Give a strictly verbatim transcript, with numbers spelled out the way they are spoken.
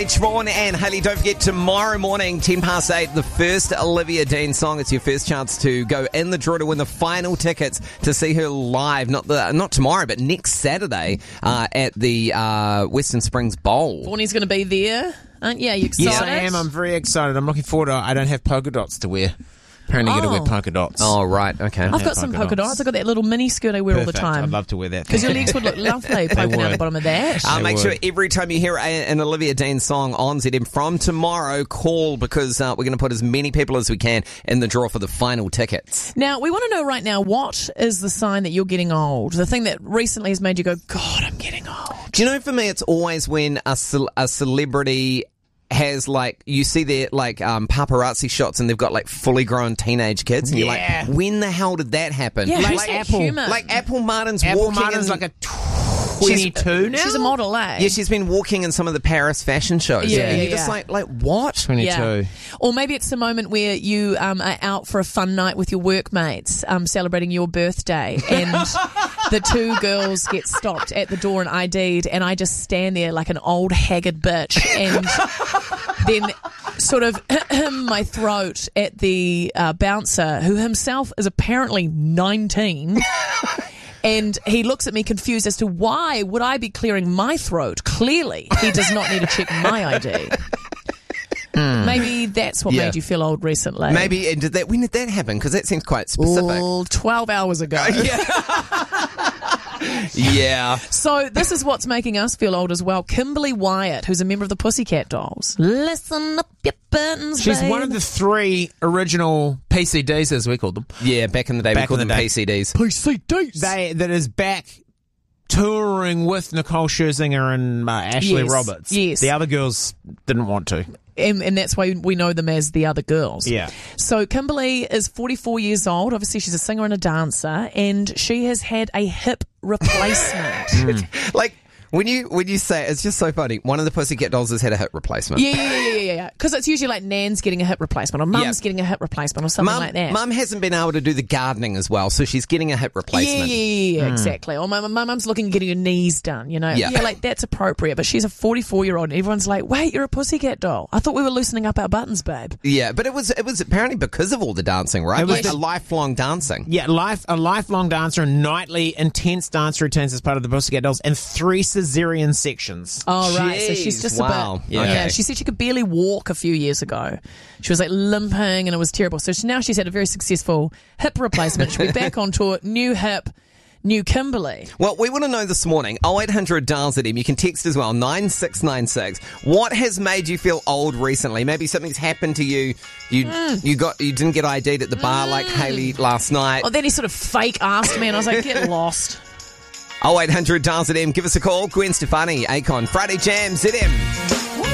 Siobhan and Hayley, don't forget tomorrow morning, ten past eight, the first Olivia Dean song. It's your first chance to go in the draw to win the final tickets to see her live, not the not tomorrow, but next Saturday uh, at the uh, Western Springs Bowl. Bonnie's going to be there, aren't you? Are you excited? Yes, I am. I'm very excited. I'm looking forward to it. I don't have polka dots to wear. Apparently, you got to wear Oh. polka dots. Oh, right, okay. I've Yeah, got some polka polka dots. dots. I've got that little mini skirt I wear all the Perfect. time. I'd love to wear that. Because your legs would look lovely poking out would. the bottom of that. Uh, They make would. sure every time you hear a, an Olivia Dean song on Z M from tomorrow, call because uh, we're going to put as many people as we can in the draw for the final tickets. Now, we want to know right now, what is the sign that you're getting old? The thing that recently has made you go, God, I'm getting old. Do you know, for me, it's always when a, ce- a celebrity has, like, you see their, like, um, paparazzi shots and they've got, like, fully grown teenage kids. And Yeah. you're like, when the hell did that happen? Yeah, like, who's like, that Apple, human? like Apple Martin's Apple walking Martin's in, like a twenty-two now? She's a model, eh? Yeah, she's been walking in some of the Paris fashion shows. Yeah, and yeah, you're just yeah. like, like, what? twenty-two. Yeah. Or maybe it's the moment where you um, are out for a fun night with your workmates, um, celebrating your birthday, and the two girls get stopped at the door and I D'd, and I just stand there like an old haggard bitch, and then sort of my throat at the uh, bouncer, who himself is apparently nineteen. And he looks at me confused as to why would I be clearing my throat? Clearly, he does not need to check my I D. Maybe that's what Yeah. made you feel old recently. Maybe, and did that, when did that happen? Because that seems quite specific. Well, twelve hours ago. Yeah. So this is what's making us feel old as well. Kimberly Wyatt, who's a member of the Pussycat Dolls. Listen up your buttons, She's babe. one of the three original P C Ds, as we called them. Yeah, back in the day, Back we called in them the day. P C Ds. P C Ds. They that is back touring with Nicole Scherzinger and uh, Ashley Yes, Roberts. yes. The other girls didn't want to. And, and that's why we know them as the other girls. Yeah. So Kimberly is forty-four years old. Obviously, she's a singer and a dancer, and she has had a hip replacement. Like, when you when you say it, it's just so funny. One of the Pussycat Dolls has had a hip replacement. Yeah, yeah, yeah, yeah, yeah. Because it's usually like Nan's getting a hip replacement, or Mum's Yeah. getting a hip replacement, or something Mum, like that. Mum hasn't been able to do the gardening as well, so she's getting a hip yeah, replacement. yeah, yeah, yeah, exactly. Or my, my mum's looking at getting her knees done, you know? Yeah. like that's appropriate. But she's a forty-four-year-old, and everyone's like, wait, you're a Pussycat Doll. I thought we were loosening up our buttons, babe. Yeah, but it was it was apparently because of all the dancing, right? It was Like the- a lifelong dancing. Yeah, life a lifelong dancer and nightly intense dance routines as part of the Pussycat Dolls and three cesarean sections. Oh, right. So she's Jeez, just wow. a bit. Yeah. Yeah. Okay. She said she could barely walk a few years ago. She was like limping and it was terrible. So she, now she's had a very successful hip replacement. She'll be back on tour. New hip, new Kimberly. Well, we want to know this morning, oh eight hundred D A R Z M. You can text as well, nine six nine six. What has made you feel old recently? Maybe something's happened to you. You Mm. you got you didn't get I D'd at the bar like Hayley last night. Oh, then he sort of fake asked me and I was like, get lost. oh eight hundred D A R Z M. Give us a call. Gwen Stefani, Akon, Friday Jam, Z M.